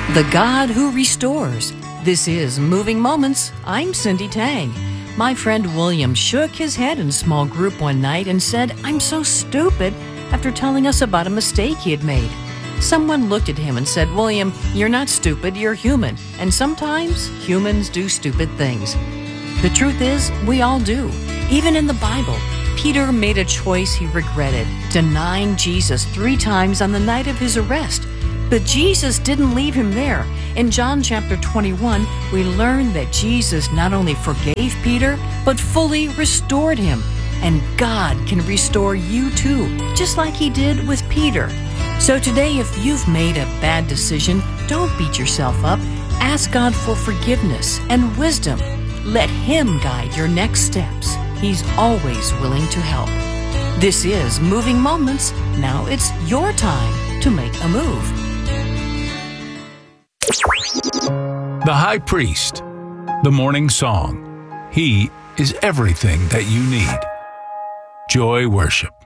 The God who restores. This is Moving Moments. I'm Cindy Tang. My friend William shook his head in small group one night and said, "I'm so stupid," after telling us about a mistake he had made. Someone looked at him and said, "William, you're not stupid, you're human. And sometimes humans do stupid things." The truth is, we all do. Even in the Bible, Peter made a choice he regretted, denying Jesus 3 times on the night of his arrest. But Jesus didn't leave him there. In John chapter 21, we learn that Jesus not only forgave Peter, but fully restored him. And God can restore you too, just like he did with Peter. So today, if you've made a bad decision, don't beat yourself up. Ask God for forgiveness and wisdom. Let him guide your next steps. He's always willing to help. This is Moving Moments. Now it's your time to make a move. The High Priest, the Morning Song. He is everything that you need. Joy Worship.